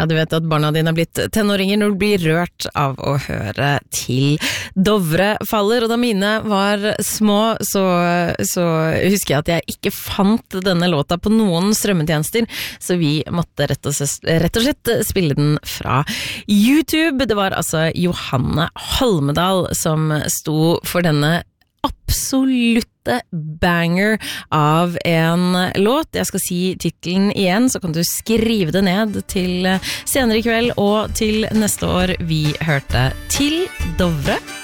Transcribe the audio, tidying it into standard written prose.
Ja, du vet at barna dine har blitt tenåringer når du blir rørt av å høre til Dovre faller, og da mine var små, så husker jeg at jeg ikke fant denne låta på noen strømmetjenester, så vi måtte rett og slett spille den fra YouTube. Det var altså Johanne Holmedal som sto for denne absolutte banger av en låt. Jeg skal si titlen igjen, så kan du skrive det ned til senere i kveld og til neste år. Vi hørte til Dovre